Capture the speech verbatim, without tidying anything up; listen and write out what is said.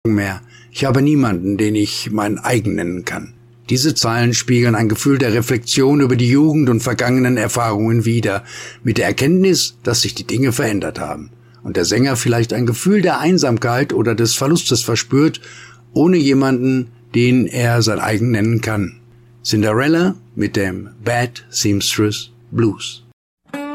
mehr. Ich habe niemanden, den ich mein eigen nennen kann. Diese Zeilen spiegeln ein Gefühl der Reflexion über die Jugend und vergangenen Erfahrungen wider, mit der Erkenntnis, dass sich die Dinge verändert haben und der Sänger vielleicht ein Gefühl der Einsamkeit oder des Verlustes verspürt, ohne jemanden, den er sein eigen nennen kann. Cinderella mit dem Bad Seamstress Blues.